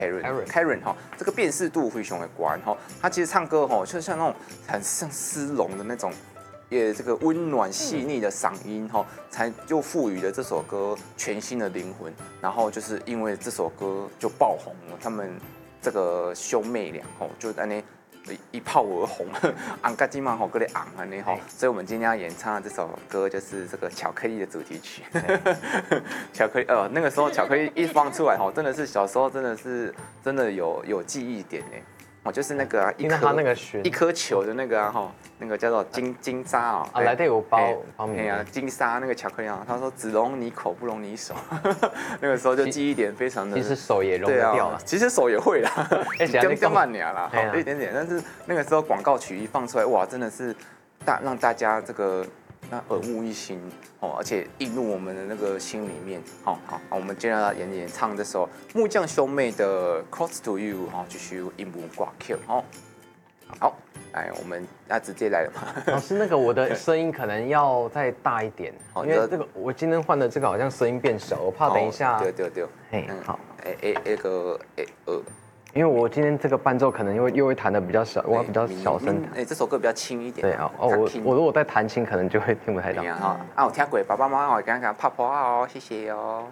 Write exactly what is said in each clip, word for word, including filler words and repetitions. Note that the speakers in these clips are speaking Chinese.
Karen Karen 哈，这个辨识度非常的高哈。他其实唱歌哈，就像那种很像丝绒的那种，也这个温暖细腻的嗓音哈，才就赋予了这首歌全新的灵魂。然后就是因为这首歌就爆红了，他们这个兄妹俩吼就在那。一炮而红，昂嘎金嘛吼，各类昂啊那吼，所以我们今天要演唱的这首歌就是这个巧克力的主题曲。巧克力，呃，那个时候巧克力一放出来吼，真的是小时候真的是真的有有记忆点哎，哦，就是那个、啊、一颗那个一颗球的那个啊哈，那个叫做金金沙啊， 啊，来对有包包米， 哎呀，金沙那个巧克力啊，他说只容你口不容你手，那个时候就记忆点非常的， 其实手也融得掉了， 其实手也会啦，将将慢点啦，好一点点，但是那个时候广告曲一放出来，哇，真的是大让大家这个。那耳目一新哦，而且映入我们的那个心里面。好好，我们接下来演演唱这首木匠兄妹的《Close to You》哈，继续音符挂 Q 哦。好，来，我们要直接来了嘛。 老师，那个我的声音可能要再大一点，因为这个我今天换的这个好像声音变小，我怕等一下。 对对对。 嘿，好。 哎哎那个哎呃。 因为我今天这个伴奏可能又又会弹的比较小，我要比较小声弹。 哎，这首歌比较轻一点。 对啊，哦，我我如果在弹琴，可能就会听不太到。 啊，啊，我听过爸爸妈妈我刚刚泡泡哦，谢谢哦。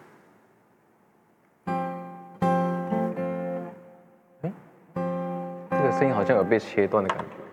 哎，这个声音好像有被切断的感觉。